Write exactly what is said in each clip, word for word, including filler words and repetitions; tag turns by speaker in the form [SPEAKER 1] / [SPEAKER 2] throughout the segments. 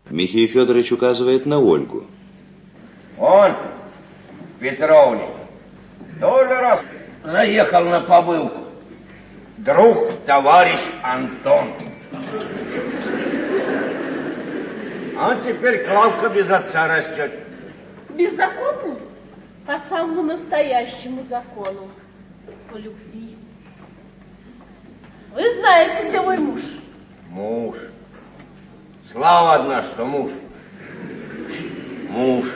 [SPEAKER 1] Михей Федорович указывает на Ольгу.
[SPEAKER 2] Он, Петровне, тоже раз заехал на побылку. Друг, товарищ Антон. А теперь Клавка без отца растет.
[SPEAKER 3] Беззаконно? По самому настоящему закону. По любви. Вы знаете, где мой муж?
[SPEAKER 2] Муж. Слава одна, что муж. Муж.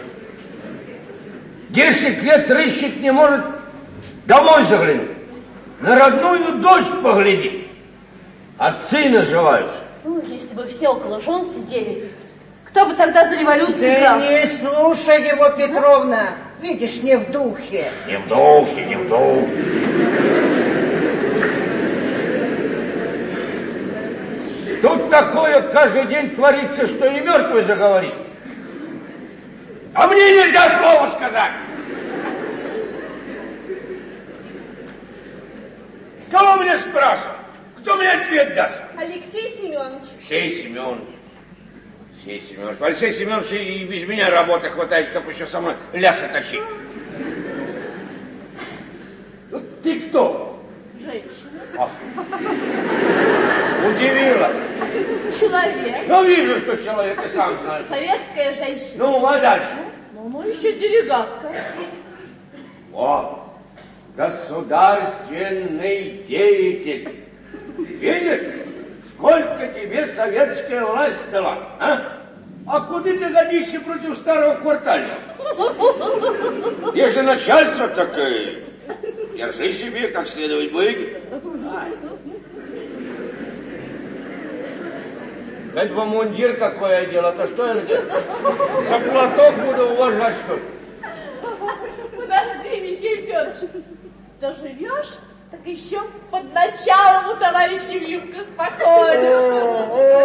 [SPEAKER 2] Десять лет рыщет не может домой заглянуть. На родную дочь поглядеть. Отцы наживаются.
[SPEAKER 3] Ну, если бы все около жен сидели, кто бы тогда за революцию
[SPEAKER 4] Ты
[SPEAKER 3] играл?
[SPEAKER 4] не слушай его, Петровна. Видишь, не в духе.
[SPEAKER 2] Не в духе, не в духе. Тут такое каждый день творится, что и мертвый заговорит. А мне нельзя слова сказать. Кого мне спрашивать? Кто мне ответ даст?
[SPEAKER 3] Алексей Семенович.
[SPEAKER 2] Алексей Семенович. Алексей Семенович. Алексей Семенович и без меня работы хватает, чтобы еще со мной лясы точить. Ты кто?
[SPEAKER 3] Женщина.
[SPEAKER 2] А. Удивила.
[SPEAKER 3] Человек.
[SPEAKER 2] Ну, вижу, что человек, ты сам знаешь.
[SPEAKER 3] Советская женщина.
[SPEAKER 2] Ну, а дальше?
[SPEAKER 3] Ну, ну еще делегатка.
[SPEAKER 2] О, государственный деятель. Видишь, сколько тебе советская власть дала, а? А куда ты годишься против старого квартального? Если начальство, так и держи себе, как следовать будет. Хоть бы мундир какой одел, а то что я надел? За платок буду уважать, что ли?
[SPEAKER 3] Подожди, Михаил Федорович. Доживешь, так еще под началом у товарища в юбках походишь.